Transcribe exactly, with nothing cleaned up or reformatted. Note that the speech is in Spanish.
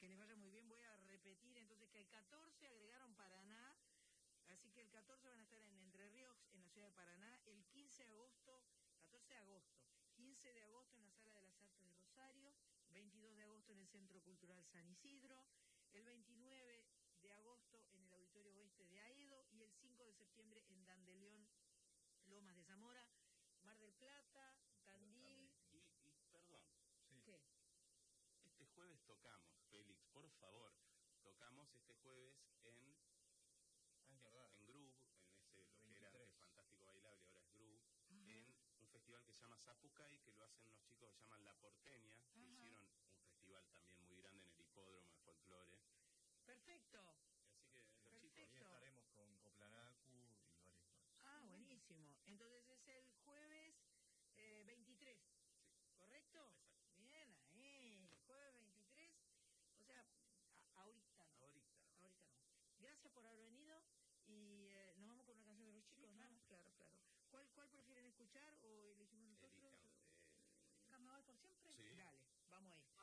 Que les vaya muy bien. Voy a repetir entonces que el catorce agregaron Paraná, así que el catorce van a estar en Entre Ríos, en la ciudad de Paraná, el quince de agosto, catorce de agosto, quince de agosto en la Sala de las Artes de Rosario, veintidós de agosto en el Centro Cultural San Isidro, el veintinueve de agosto en el Auditorio Oeste de Aedo y el cinco de septiembre en Dandelión, Lomas de Zamora, Mar del Plata, Tandil. Y, y perdón. Sí. ¿Qué? Este jueves tocamos, Félix, por favor, tocamos este jueves en... Ah, es verdad. En Groove, en ese, lo que era antes Fantástico Bailable, ahora es Groove, uh-huh. En un festival que se llama Zapucay, que lo hacen unos chicos que se llaman La Porteña, que uh-huh. Hicieron un festival también muy grande en el hipódromo de folclore. Perfecto. Así que los Perfecto. chicos... Ahí estaremos con Coplanacu y varios más. Ah, buenísimo. Entonces es el jueves eh, veintitrés, sí. ¿Correcto? Exacto. Bien, ahí, jueves veintitrés, o sea, a, ahorita no. Ahorita no. Ahorita no. Gracias por haber venido y eh, nos vamos con una canción de los chicos, sí, claro. ¿No? Claro, claro. ¿Cuál, ¿Cuál prefieren escuchar o elegimos nosotros? Elijan, eh... ¿Carnaval por siempre? Sí. Dale, vamos ahí.